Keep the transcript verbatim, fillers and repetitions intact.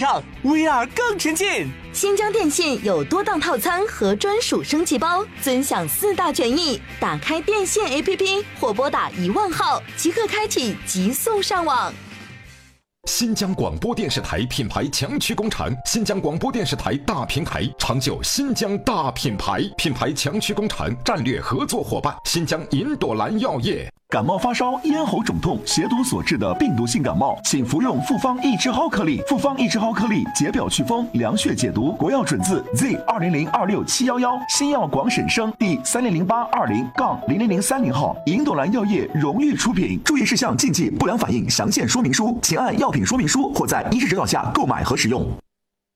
畅 ，V R 更沉浸。 新疆电信有多档套餐和专属升级包，尊享四大权益。打开电信 A P P 或拨打一万号，即刻开启极速上网。 新疆广播电视台品牌强区工厂，新疆广播电视台大平台，长久新疆大品牌，品牌强区工厂战略合作伙伴，新疆银朵兰药业。 感冒发烧、咽喉肿痛、血毒所致的病毒性感冒，请服用复方益智蒿颗粒。复方益智蒿颗粒解表祛风、凉血解毒，国药准字 Z 二零零二六七幺幺，新药广审生第三零零八二零杠零零零三零号，银朵兰药业荣誉出品。注意事项、禁忌、不良反应详见说明书，请按药品说明书或在医师指导下购买和使用。